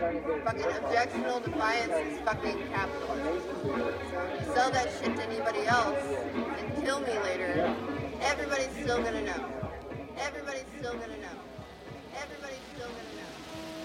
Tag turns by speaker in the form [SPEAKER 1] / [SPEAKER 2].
[SPEAKER 1] Fucking objectional defiance is fucking capitalism. So if you sell that shit to anybody else and kill me later, everybody's still gonna know. Everybody's still gonna know. Everybody's still gonna know.